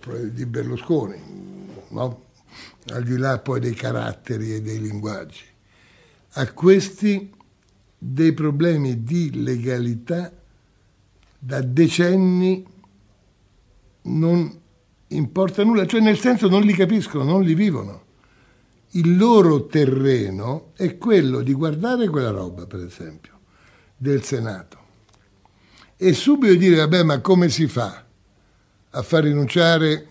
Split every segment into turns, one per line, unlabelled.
di Berlusconi, no? Al di là poi dei caratteri e dei linguaggi. A questi dei problemi di legalità da decenni non importa nulla, cioè nel senso non li capiscono, non li vivono. Il loro terreno è quello di guardare quella roba, per esempio, del Senato e subito dire, vabbè, ma come si fa a far rinunciare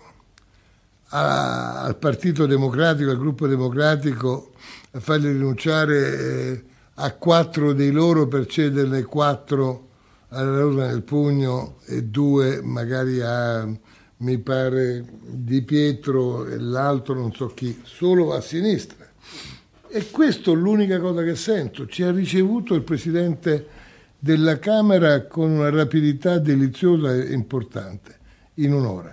al Partito Democratico, al Gruppo Democratico, a farli rinunciare a 4 dei loro per cederne 4 alla Rosa nel Pugno e 2 magari a, mi pare, Di Pietro e l'altro non so chi, solo a sinistra. E questa è l'unica cosa che sento. Ci ha ricevuto il Presidente della Camera con una rapidità deliziosa e importante, in un'ora.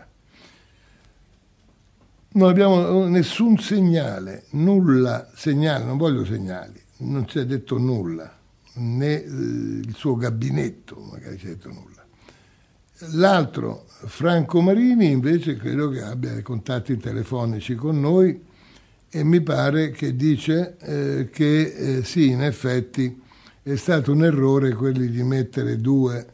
Non abbiamo nessun segnale, nulla, segnale, non voglio segnali, non ci ha detto nulla, né il suo gabinetto magari ci ha detto nulla. L'altro, Franco Marini, invece credo che abbia dei contatti telefonici con noi e mi pare che dice che sì, in effetti è stato un errore quelli di mettere 2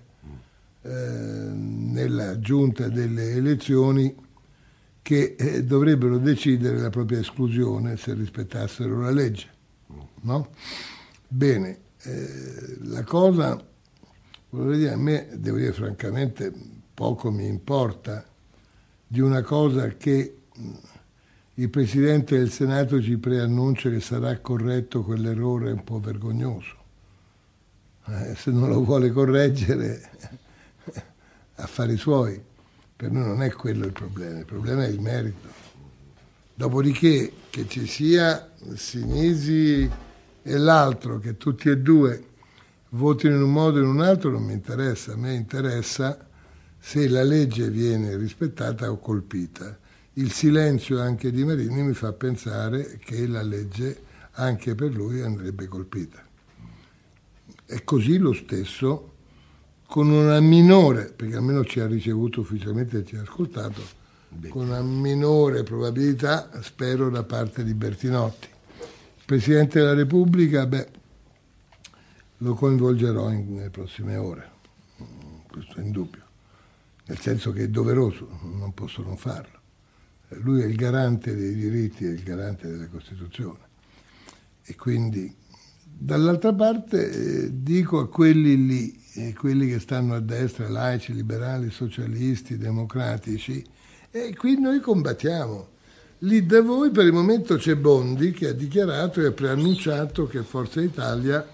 nella giunta delle elezioni che dovrebbero decidere la propria esclusione se rispettassero la legge, no? Bene, la cosa, volevo dire, a me, devo dire francamente, poco mi importa di una cosa che il Presidente del Senato ci preannuncia che sarà corretto quell'errore un po' vergognoso. Se non lo vuole correggere, affari suoi. Per noi non è quello il problema è il merito. Dopodiché che ci sia Sinisi e l'altro, che tutti e 2 votino in un modo o in un altro, non mi interessa. A me interessa se la legge viene rispettata o colpita. Il silenzio anche di Marini mi fa pensare che la legge anche per lui andrebbe colpita. E così lo stesso con una minore, perché almeno ci ha ricevuto ufficialmente e ci ha ascoltato, con una minore probabilità, spero, da parte di Bertinotti. Il Presidente della Repubblica, lo coinvolgerò nelle prossime ore, questo è indubbio, nel senso che è doveroso, non posso non farlo. Lui è il garante dei diritti, è il garante della Costituzione. E quindi, dall'altra parte, dico a quelli lì, quelli che stanno a destra, laici, liberali, socialisti, democratici, e qui noi combattiamo. Lì da voi per il momento c'è Bondi che ha dichiarato e ha preannunciato che Forza Italia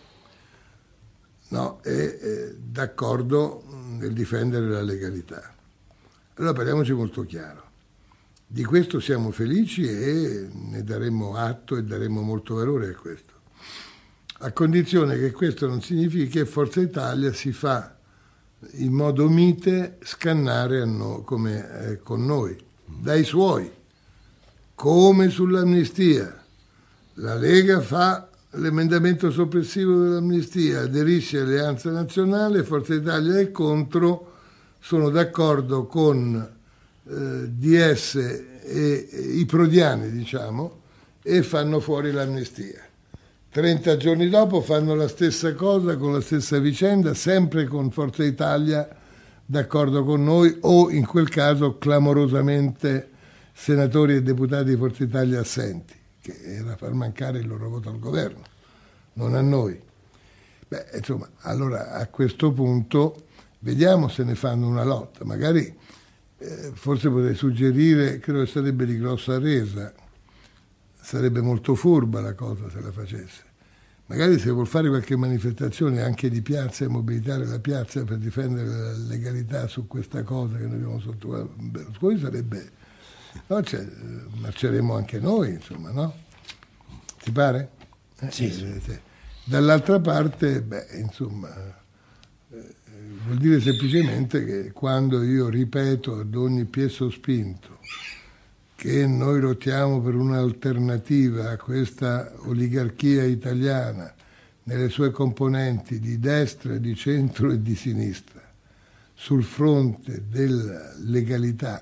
è d'accordo nel difendere la legalità. Allora parliamoci molto chiaro. Di questo siamo felici e ne daremo atto e daremo molto valore a questo. A condizione che questo non significhi che Forza Italia si fa in modo mite scannare come con noi, dai suoi, come sull'amnistia. La Lega fa l'emendamento soppressivo dell'amnistia, aderisce all'Alleanza Nazionale, Forza Italia è contro, sono d'accordo con DS e i prodiani, diciamo, e fanno fuori l'amnistia. 30 giorni dopo fanno la stessa cosa con la stessa vicenda, sempre con Forza Italia d'accordo con noi o in quel caso clamorosamente senatori e deputati di Forza Italia assenti, che era far mancare il loro voto al governo, non a noi. Insomma, allora a questo punto vediamo se ne fanno una lotta. Magari forse potrei suggerire, credo che sarebbe di grossa resa, sarebbe molto furba la cosa se la facesse. Magari se vuol fare qualche manifestazione anche di piazza e mobilitare la piazza per difendere la legalità su questa cosa che noi abbiamo sotto Berlusconi sarebbe... No, marceremo anche noi, insomma, no? Ti pare?
Sì.
Dall'altra parte, insomma, vuol dire semplicemente che quando io ripeto ad ogni piè sospinto che noi lottiamo per un'alternativa a questa oligarchia italiana nelle sue componenti di destra, di centro e di sinistra sul fronte della legalità,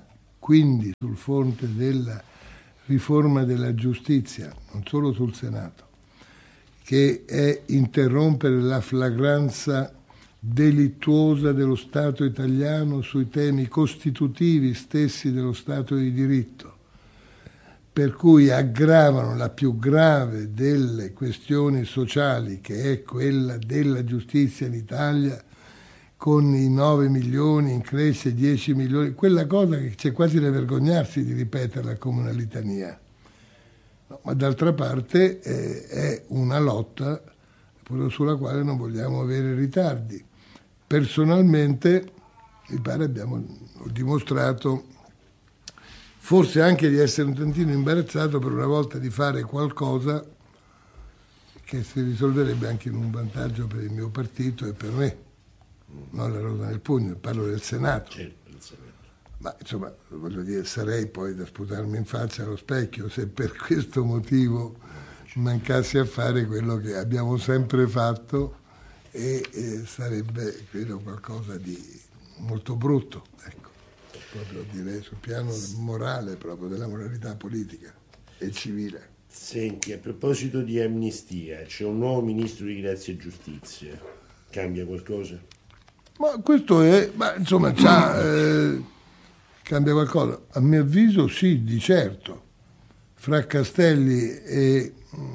quindi sul fronte della riforma della giustizia, non solo sul Senato, che è interrompere la flagranza delittuosa dello Stato italiano sui temi costitutivi stessi dello Stato di diritto, per cui aggravano la più grave delle questioni sociali, che è quella della giustizia in Italia, con i 9 milioni in crescita, 10 milioni, quella cosa che c'è quasi da vergognarsi di ripeterla come una litania. No, ma d'altra parte è una lotta sulla quale non vogliamo avere ritardi. Personalmente, mi pare ho dimostrato, forse anche di essere un tantino imbarazzato per una volta di fare qualcosa che si risolverebbe anche in un vantaggio per il mio partito e per me. Non la rosa nel pugno, parlo del Senato. Ma insomma, voglio dire, sarei poi da sputarmi in faccia allo specchio se per questo motivo mancassi a fare quello che abbiamo sempre fatto e sarebbe, credo, qualcosa di molto brutto, ecco, proprio direi sul piano morale, proprio della moralità politica e civile.
Senti, a proposito di amnistia, c'è un nuovo ministro di Grazia e Giustizia. Cambia qualcosa?
Ma questo è, insomma, cambia qualcosa? A mio avviso sì, di certo. Fra Castelli e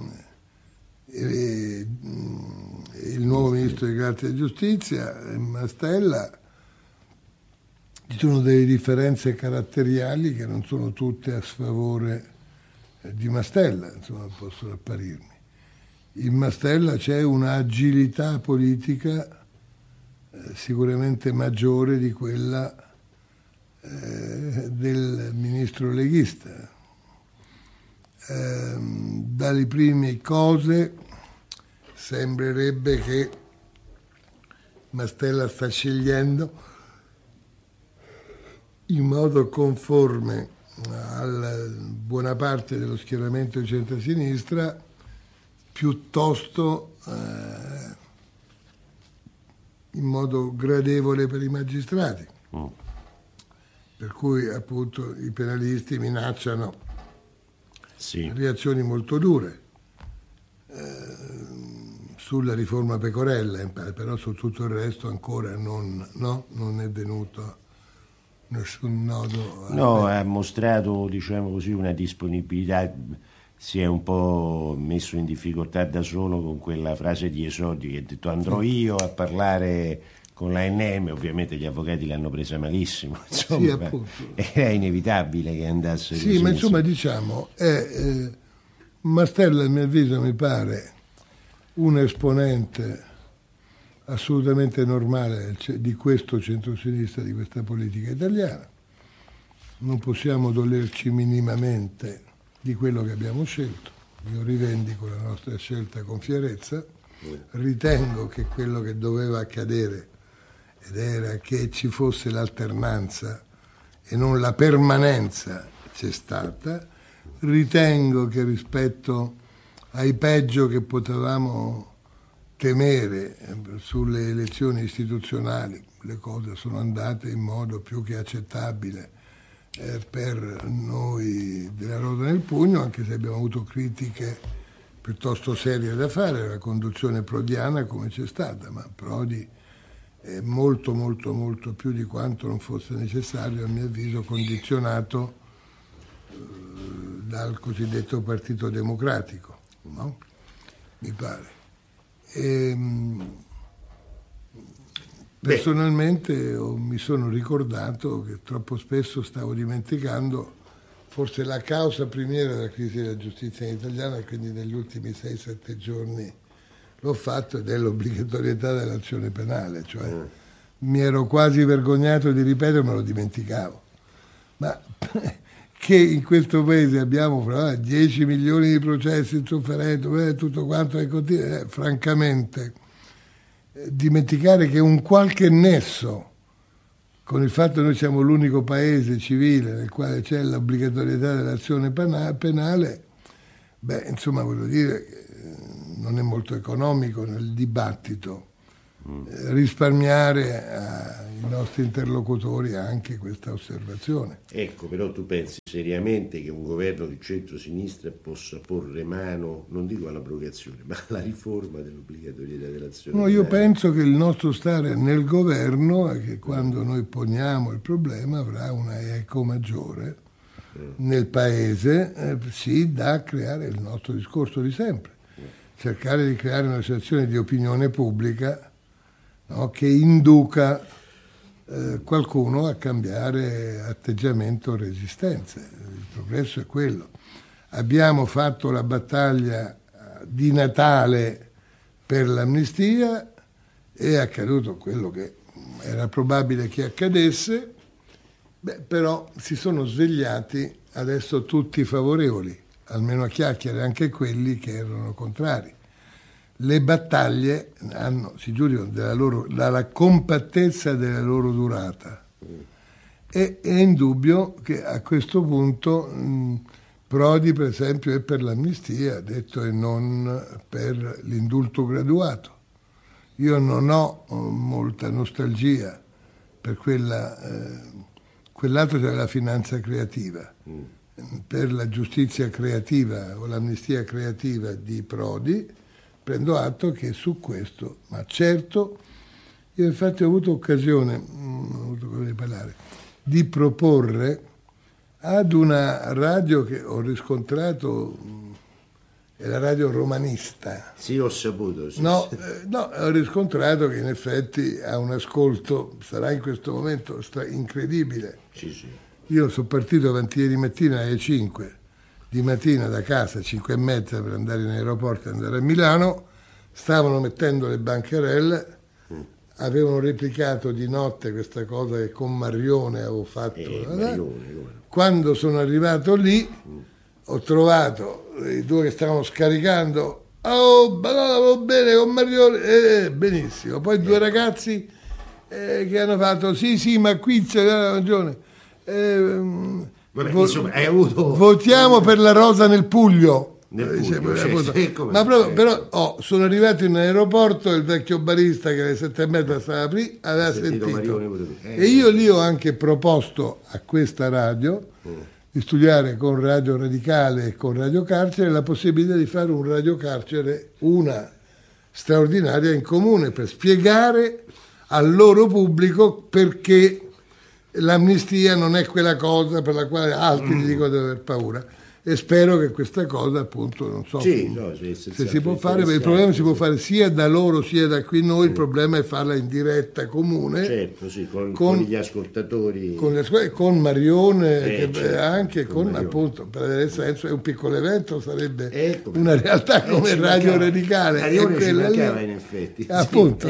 il nuovo ministro di Grazia e Giustizia, Mastella, ci sono delle differenze caratteriali che non sono tutte a sfavore di Mastella, insomma, possono apparirmi. In Mastella c'è un'agilità politica sicuramente maggiore di quella del ministro leghista. Dalle prime cose sembrerebbe che Mastella sta scegliendo in modo conforme alla buona parte dello schieramento di centrosinistra, piuttosto in modo gradevole per i magistrati, per cui appunto i penalisti minacciano reazioni molto dure sulla riforma Pecorella, però su tutto il resto ancora non è venuto nessun nodo.
No, ha mostrato, diciamo così, una disponibilità, si è un po' messo in difficoltà da solo con quella frase di Esordio che ha detto andrò io a parlare con l'ANM, ovviamente gli avvocati l'hanno presa malissimo, insomma,
sì, appunto.
Era inevitabile che andasse così.
Sì, ma insomma diciamo, Mastella a mio avviso mi pare un esponente assolutamente normale di questo centrosinistra, di questa politica italiana. Non possiamo dolerci minimamente di quello che abbiamo scelto. Io rivendico la nostra scelta con fierezza. Ritengo che quello che doveva accadere, ed era che ci fosse l'alternanza e non la permanenza, c'è stata. Ritengo che rispetto ai peggio che potevamo temere sulle elezioni istituzionali, le cose sono andate in modo più che accettabile per noi della Rosa nel Pugno, anche se abbiamo avuto critiche piuttosto serie da fare, la conduzione prodiana come c'è stata, ma Prodi è molto molto molto più di quanto non fosse necessario, a mio avviso, condizionato dal cosiddetto Partito Democratico, no? Mi pare. Personalmente mi sono ricordato che troppo spesso stavo dimenticando forse la causa primiera della crisi della giustizia italiana, e quindi negli ultimi 6-7 giorni l'ho fatto, ed è l'obbligatorietà dell'azione penale, cioè mi ero quasi vergognato di ripetere, me lo dimenticavo. Ma che in questo paese abbiamo 10 milioni di processi in sofferenza, tutto quanto è continua, francamente dimenticare che un qualche nesso con il fatto che noi siamo l'unico paese civile nel quale c'è l'obbligatorietà dell'azione penale, insomma, voglio dire, non è molto economico nel dibattito risparmiare ai nostri interlocutori anche questa osservazione.
Ecco, però tu pensi seriamente che un governo di centro-sinistra possa porre mano, non dico all'abrogazione, ma alla riforma dell'obbligatorietà dell'azione?
No, io penso che il nostro stare nel governo è che quando noi poniamo il problema avrà una eco maggiore nel paese, sì, da creare il nostro discorso di sempre, cercare di creare una situazione di opinione pubblica, no, che induca qualcuno a cambiare atteggiamento o resistenze. Il progresso è quello. Abbiamo fatto la battaglia di Natale per l'amnistia, è accaduto quello che era probabile che accadesse, però si sono svegliati adesso tutti favorevoli, almeno a chiacchiere, anche quelli che erano contrari. Le battaglie si giudicano dalla compattezza della loro durata. E è indubbio che a questo punto Prodi, per esempio, è per l'amnistia, ha detto, e non per l'indulto graduato. Io non ho molta nostalgia per quell'altro, cioè la finanza creativa, per la giustizia creativa o l'amnistia creativa di Prodi. Prendo atto che su questo, ma certo, io infatti ho avuto occasione di parlare, di proporre ad una radio che ho riscontrato, è la radio romanista.
Sì, ho saputo. Sì.
No, ho riscontrato che in effetti ha un ascolto, sarà in questo momento incredibile.
Sì.
Io sono partito avanti ieri mattina alle 5 di mattina da casa, 5:30 per andare in aeroporto e andare a Milano, stavano mettendo le bancarelle, avevano replicato di notte questa cosa che con Marione avevo fatto. Quando sono arrivato lì ho trovato i due che stavano scaricando, va bene con Marione, benissimo, poi due ragazzi che hanno fatto sì ma qui c'è ragione.
Insomma, hai avuto...
Votiamo per la rosa nel Puglio. Però sono arrivato in aeroporto, il vecchio barista che alle 7:30 stava lì aveva sentito. E io lì ho anche proposto a questa radio di studiare con Radio Radicale e con Radio Carcere la possibilità di fare un Radio Carcere, una straordinaria in comune, per spiegare al loro pubblico perché l'amnistia non è quella cosa per la quale altri gli dicono di aver paura. E spero che questa cosa, appunto, non so se si può fare, perché il problema si può fare sia da loro sia da qui noi, il problema è farla in diretta comune.
Certo, sì, con gli ascoltatori.
Con Marione, anche con
Marione.
Appunto, per avere senso, è un piccolo evento, sarebbe una realtà come Radio Radicale.
Marione ci mancava in effetti.
Appunto.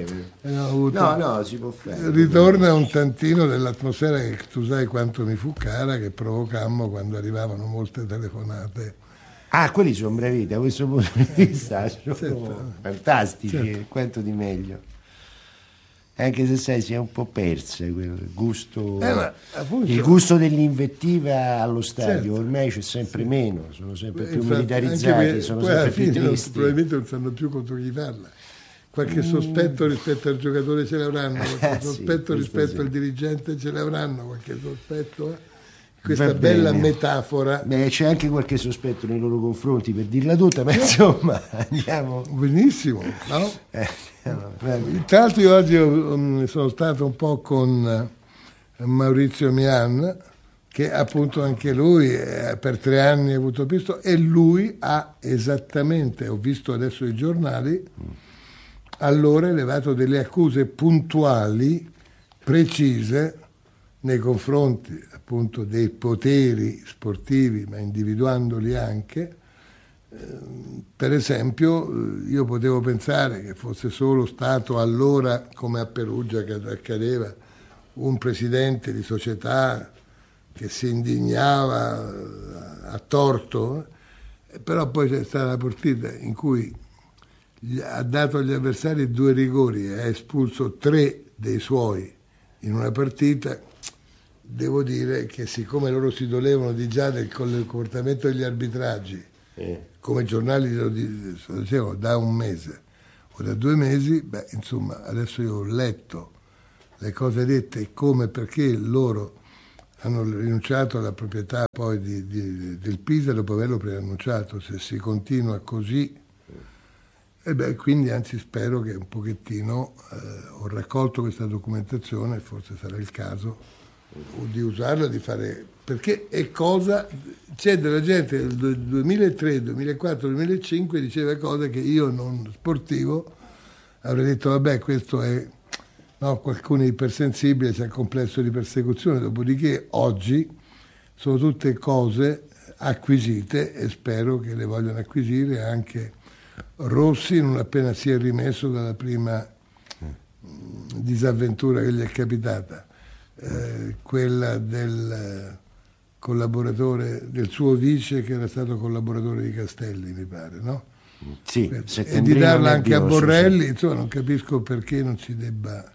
No, si può fare.
Ritorna un tantino dell'atmosfera che tu sai quanto mi fu cara, che provocammo quando arrivavano molte telefonate.
Quelli sono bravi da questo punto di vista, sono fantastici, quanto di meglio. Anche se sai, si è un po' persa quel gusto, il gusto dell'invettiva allo stadio, ormai c'è sempre meno, sono sempre più militarizzati, sono sempre più tristi.
Probabilmente non sanno più contro chi parla. Qualche sospetto rispetto al giocatore ce l'avranno, qualche sospetto rispetto al dirigente ce l'avranno, qualche sospetto. Questa bella metafora.
C'è anche qualche sospetto nei loro confronti, per dirla tutta, ma insomma andiamo.
Benissimo, no? Tra l'altro io oggi sono stato un po' con Maurizio Mian, che appunto anche lui per 3 anni ha avuto visto, e lui ha esattamente, ho visto adesso i giornali, allora elevato delle accuse puntuali, precise, nei confronti appunto dei poteri sportivi, ma individuandoli anche. Per esempio, io potevo pensare che fosse solo stato allora, come a Perugia che accadeva, un presidente di società che si indignava a torto, però poi c'è stata la partita in cui ha dato agli avversari 2 rigori e ha espulso 3 dei suoi in una partita. Devo dire che siccome loro si dolevano di già del comportamento degli arbitraggi, come giornali lo dicevano da un mese, o da 2 mesi, insomma, adesso io ho letto le cose dette e come, perché loro hanno rinunciato alla proprietà poi del Pisa dopo averlo preannunciato. Se si continua così, quindi anzi spero che un pochettino ho raccolto questa documentazione, forse sarà il caso di usarla, di fare, perché è cosa, c'è della gente del 2003, 2004, 2005 diceva cose che io non sportivo avrei detto vabbè, questo è, no, qualcuno è ipersensibile, c'è il complesso di persecuzione, dopodiché oggi sono tutte cose acquisite e spero che le vogliano acquisire anche Rossi non appena si è rimesso dalla prima disavventura che gli è capitata, quella del collaboratore, del suo vice che era stato collaboratore di Castelli, mi pare, no?
Sì,
e di darla anche a Borrelli, insomma non capisco perché non si debba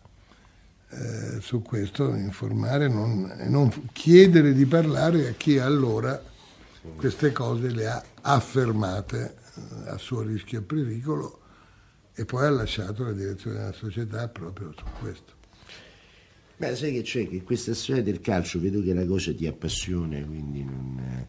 su questo informare e non chiedere di parlare a chi allora queste cose le ha affermate a suo rischio e pericolo e poi ha lasciato la direzione della società proprio su questo.
Beh, sai che c'è? Che questa storia del calcio vedo che la cosa ti appassiona, quindi non...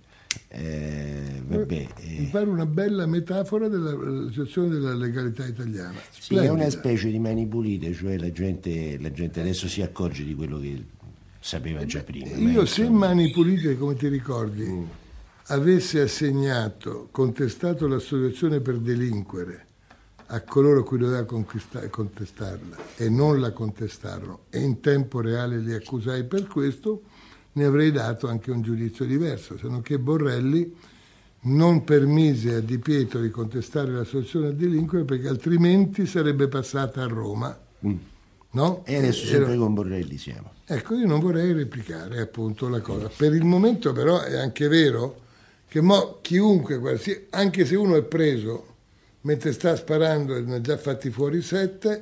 vabbè,
mi pare una bella metafora della situazione della legalità italiana.
Sì, è una specie di mani pulite, cioè la gente adesso si accorge di quello che sapeva già prima.
Io se Mani Pulite, come ti ricordi, avesse assegnato, contestato l'associazione per delinquere a coloro a cui doveva contestarla e non la contestarono e in tempo reale li accusai per questo, ne avrei dato anche un giudizio diverso, se non che Borrelli non permise a Di Pietro di contestare l'associazione a delinquere perché altrimenti sarebbe passata a Roma. No?
E adesso sempre con Borrelli siamo.
Ecco, io non vorrei replicare appunto la cosa. Per il momento però è anche vero che chiunque, anche se uno è preso mentre sta sparando e ne ha già fatti fuori 7,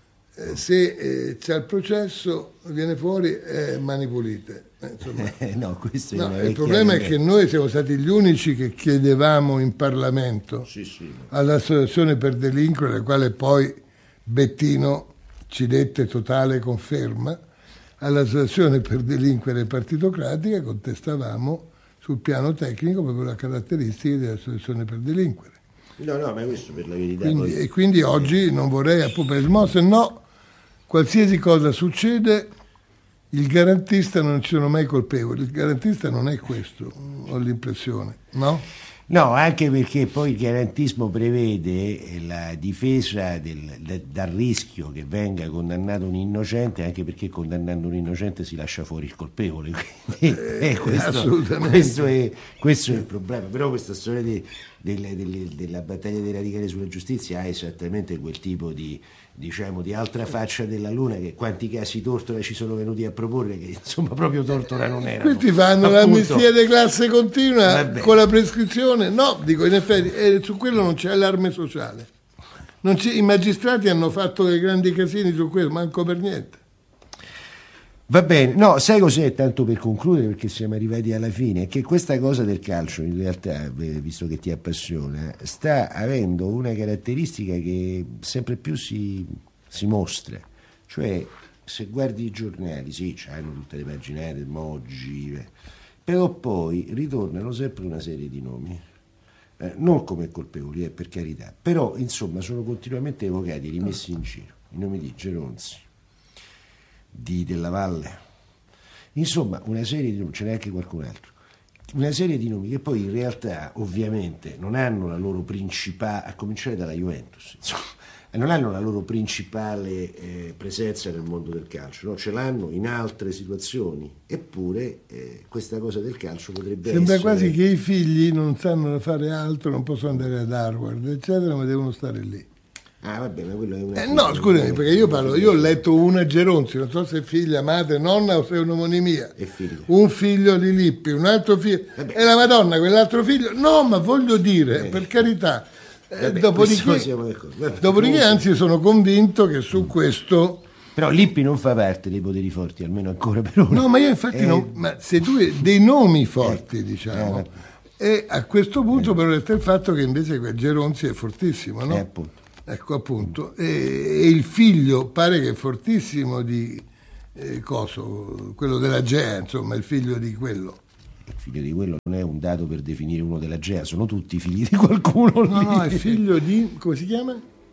se c'è il processo viene fuori Mani Pulite.
No, questo è
il problema è che noi siamo stati gli unici che chiedevamo in Parlamento
sì.
all'associazione per delinquere, la quale poi Bettino ci dette totale conferma, all'associazione per delinquere partitocratica contestavamo sul piano tecnico proprio le caratteristiche dell'associazione per delinquere.
No, ma questo per la verità.
E quindi oggi non vorrei appuperismo, se no qualsiasi cosa succede il garantista non ci sono mai colpevoli, il garantista non è questo, ho l'impressione, no?
No, anche perché poi il garantismo prevede la difesa dal rischio che venga condannato un innocente, anche perché condannando un innocente si lascia fuori il colpevole. Quindi, questo è il problema. Però questa storia della battaglia dei radicali sulla giustizia ha esattamente quel tipo di altra faccia della luna, che quanti casi Tortora ci sono venuti a proporre che insomma proprio Tortora non era.
Questi fanno l'amnistia di classe continua con la prescrizione. No, dico, in effetti su quello non c'è allarme sociale. I magistrati hanno fatto dei grandi casini su questo, manco per niente.
Va bene, no, sai cos'è, tanto per concludere, perché siamo arrivati alla fine, è che questa cosa del calcio in realtà, visto che ti appassiona, sta avendo una caratteristica che sempre più si mostra, cioè se guardi i giornali, sì, hanno tutte le paginate, Moggi, però poi ritornano sempre una serie di nomi, non come colpevoli, per carità, però insomma sono continuamente evocati, rimessi in giro, i nomi di Geronzi, di Della Valle, insomma una serie di nomi, ce n'è anche qualcun altro, una serie di nomi che poi in realtà ovviamente non hanno la loro principale, a cominciare dalla Juventus, insomma, non hanno la loro principale presenza nel mondo del calcio, no? Ce l'hanno in altre situazioni, eppure questa cosa del calcio potrebbe
sembra
essere...
quasi che i figli non sanno fare altro, non possono andare ad Harvard eccetera, ma devono stare lì.
Ah, vabbè, ma quello è una...
no, scusami, perché io ho letto una Geronzi, non so se è figlia, madre, nonna o se è un'omonimia.
È figlio.
Un figlio di Lippi, un altro figlio... E la Madonna, quell'altro figlio... No, ma voglio dire, per carità... dopodiché anzi sono convinto che su questo...
Però Lippi non fa parte dei poteri forti, almeno ancora per ora.
No, ma io infatti non... Ma se tu hai dei nomi forti, diciamo... E a questo punto però resta il fatto che invece quel Geronzi è fortissimo, no?
Appunto.
Ecco, appunto. E il figlio pare che è fortissimo di quello della GEA, insomma, il figlio di quello.
Il figlio di quello non è un dato per definire uno della GEA, sono tutti figli di qualcuno.
No, è figlio di, come si chiama?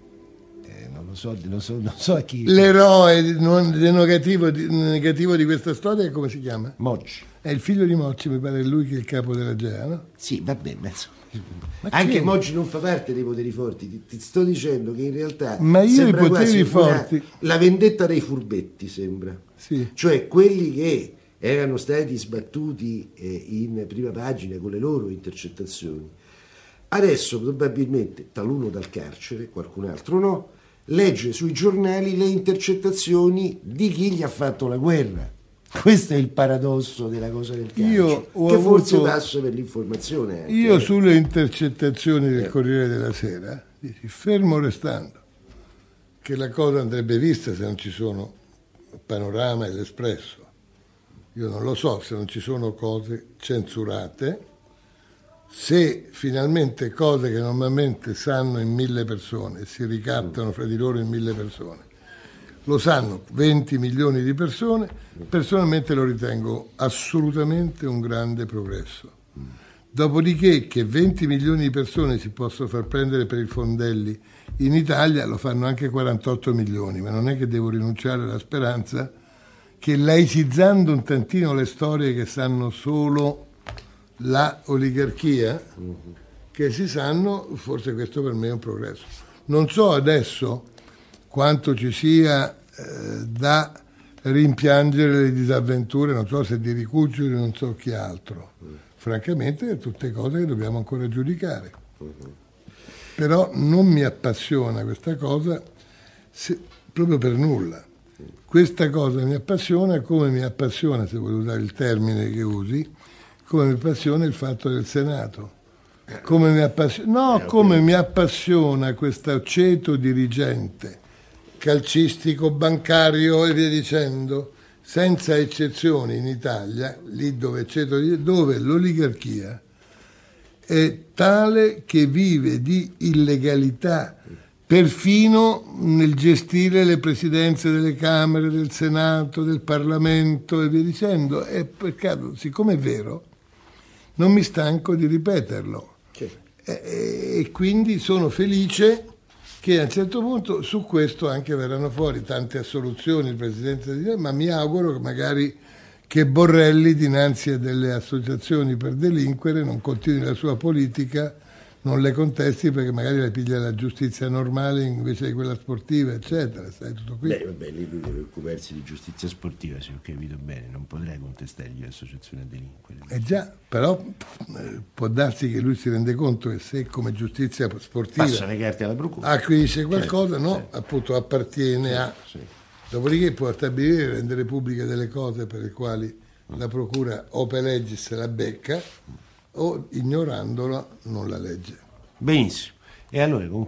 Non so a chi.
L'eroe negativo di questa storia, come si chiama?
Mocci.
È il figlio di Mocci, mi pare, lui che è il capo della GEA, no?
Sì, va bene, anche Mocci non fa parte dei poteri forti, ti sto dicendo che in realtà
i poteri forti,
la vendetta dei furbetti sembra,
sì.
Cioè quelli che erano stati sbattuti in prima pagina con le loro intercettazioni, adesso probabilmente taluno dal carcere, qualcun altro no, legge sui giornali le intercettazioni di chi gli ha fatto la guerra. Questo è il paradosso della cosa del calcio, che forse passa per l'informazione anche.
Io sulle intercettazioni del Corriere della Sera, fermo restando che la cosa andrebbe vista se non ci sono Panorama e l'Espresso, io non lo so, se non ci sono cose censurate, se finalmente cose che normalmente sanno in 1000 persone si ricattano fra di loro in 1000 persone, lo sanno 20 milioni di persone, personalmente lo ritengo assolutamente un grande progresso. Dopodiché che 20 milioni di persone si possono far prendere per i fondelli in Italia, lo fanno anche 48 milioni, ma non è che devo rinunciare alla speranza che, laicizzando un tantino le storie che sanno solo la oligarchia, che si sanno, forse questo per me è un progresso. Non so adesso quanto ci sia da rimpiangere le disavventure, non so se di Ricuccioli, non so chi altro. Francamente, tutte cose che dobbiamo ancora giudicare. Però non mi appassiona questa cosa proprio per nulla. Questa cosa mi appassiona come mi appassiona, se vuoi usare il termine che usi, come mi appassiona il fatto del Senato. Come mi appassiona questo ceto dirigente calcistico, bancario e via dicendo, senza eccezioni in Italia, lì dove l'oligarchia è tale che vive di illegalità, perfino nel gestire le presidenze delle Camere, del Senato, del Parlamento e via dicendo. E peccato, siccome è vero, non mi stanco di ripeterlo. E quindi sono felice che a un certo punto su questo anche verranno fuori tante assoluzioni il Presidente ma mi auguro che magari che Borrelli dinanzi a delle associazioni per delinquere non continui la sua politica, non le contesti perché magari le piglia la giustizia normale invece di quella sportiva, eccetera. Sai, tutto qui.
Vabbè, lì lui deve occuparsi di giustizia sportiva, se ho capito bene, non potrei contestargli l'associazione a delinquere.
Già, però può darsi che lui si rende conto che se come giustizia sportiva
passa le carte alla procura,
acquisisce qualcosa,
certo.
Appunto appartiene a...
Sì.
Dopodiché può stabilire e rendere pubbliche delle cose per le quali la procura ope legis la becca o ignorandola non la legge.
Benissimo. E allora con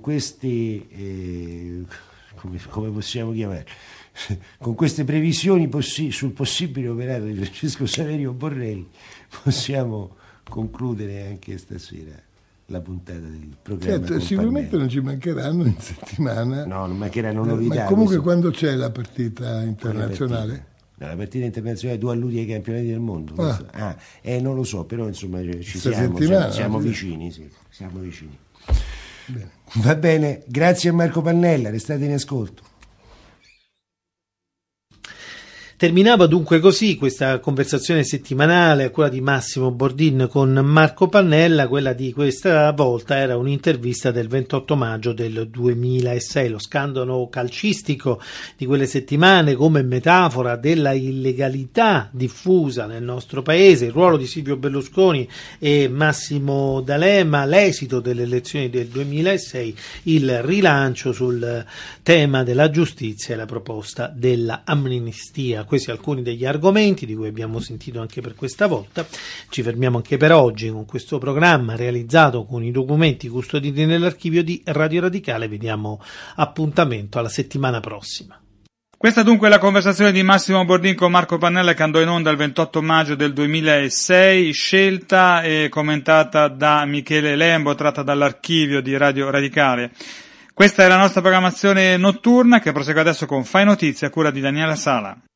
questi come possiamo chiamare, con queste previsioni sul possibile operato di Francesco Saverio Borrelli possiamo concludere anche stasera la puntata del programma.
Certo, sicuramente non ci mancheranno in settimana.
No, non mancheranno novità.
Ma comunque quando c'è la partita internazionale?
La partita internazionale, tu alludi ai campionati del mondo. Non lo so, però insomma ci siamo vicini, sì, siamo vicini.
Bene.
Va bene, grazie a Marco Pannella, restate in ascolto.
Terminava dunque così questa conversazione settimanale a quella di Massimo Bordin con Marco Pannella. Quella di questa volta era un'intervista del 28 maggio del 2006, lo scandalo calcistico di quelle settimane come metafora della illegalità diffusa nel nostro paese, il ruolo di Silvio Berlusconi e Massimo D'Alema, l'esito delle elezioni del 2006, il rilancio sul tema della giustizia e la proposta della amnistia. Questi alcuni degli argomenti di cui abbiamo sentito anche per questa volta. Ci fermiamo anche per oggi con questo programma realizzato con i documenti custoditi nell'archivio di Radio Radicale. Vi diamo appuntamento alla settimana prossima.
Questa dunque è la conversazione di Massimo Bordin con Marco Pannella che andò in onda il 28 maggio del 2006, scelta e commentata da Michele Lembo, tratta dall'archivio di Radio Radicale. Questa è la nostra programmazione notturna che prosegue adesso con Fai Notizie a cura di Daniela Sala.